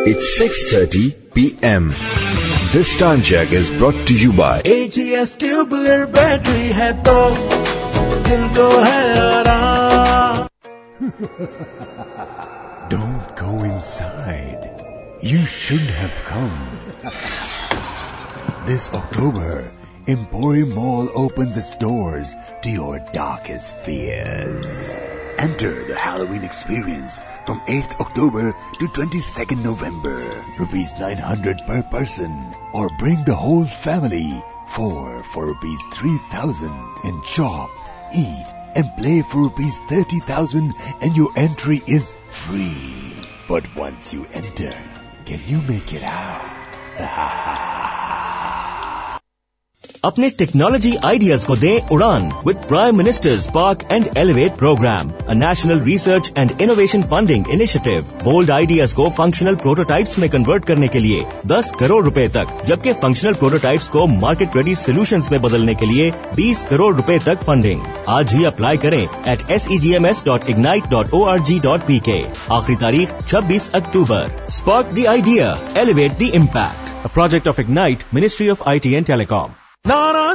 It's 6:30 p.m. This time check is brought to you by AGS tubular battery है तो दिल को है आराम. Don't go inside. You should have come. This October, Emporium Mall opens its doors to your darkest fears. Enter the Halloween experience from 8th October to 22nd November. Rupees 900 per person. Or bring the whole family. 4 for rupees 3,000. And shop, eat and play for rupees 30,000 and your entry is free. But once you enter, can you make it out? अपने technology ideas को दें उड़ान with prime ministers spark and elevate programme, a national research and innovation funding initiative. Bold ideas को functional prototypes में convert करने के लिए 10 करोड़ रुपए तक, जबकि फंक्शनल प्रोटोटाइप्स को मार्केट रेडी सॉल्यूशंस में बदलने के लिए 20 करोड़ रुपए तक फंडिंग. आज ही अप्लाई करें at segms.ignite.org.pk. आखिरी तारीख 26 अक्टूबर. Spark the idea, elevate the impact. A project of Ignite, Ministry of IT and Telecom.